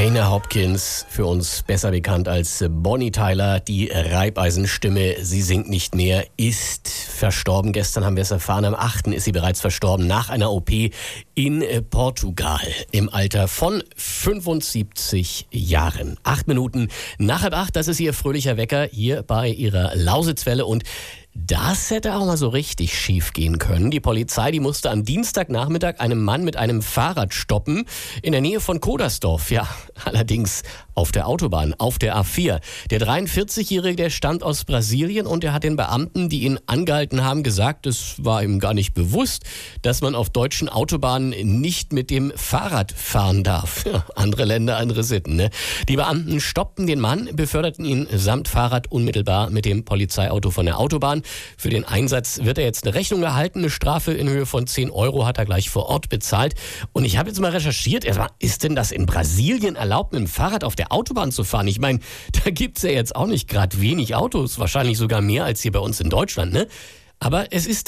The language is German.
Rainer Hopkins, für uns besser bekannt als Bonnie Tyler, die Reibeisenstimme, sie singt nicht mehr, ist verstorben. Gestern haben wir es erfahren, am 8. ist sie bereits verstorben, nach einer OP in Portugal im Alter von 75 Jahren. 8 Minuten nach 7:30, das ist ihr fröhlicher Wecker hier bei ihrer Lausitzwelle und das hätte auch mal so richtig schief gehen können. Die Polizei, die musste am Dienstagnachmittag einen Mann mit einem Fahrrad stoppen in der Nähe von Kodersdorf. Ja, allerdings auf der Autobahn, auf der A4. Der 43-Jährige, der stammt aus Brasilien und er hat den Beamten, die ihn angehalten haben, gesagt, es war ihm gar nicht bewusst, dass man auf deutschen Autobahnen nicht mit dem Fahrrad fahren darf. Ja, andere Länder, andere Sitten, ne? Die Beamten stoppten den Mann, beförderten ihn samt Fahrrad unmittelbar mit dem Polizeiauto von der Autobahn. Für den Einsatz wird er jetzt eine Rechnung erhalten. Eine Strafe in Höhe von 10 Euro hat er gleich vor Ort bezahlt. Und ich habe jetzt mal recherchiert, ist denn das in Brasilien erlaubt, mit dem Fahrrad auf der Autobahn zu fahren? Ich meine, da gibt es ja jetzt auch nicht gerade wenig Autos, wahrscheinlich sogar mehr als hier bei uns in Deutschland, ne? Aber es ist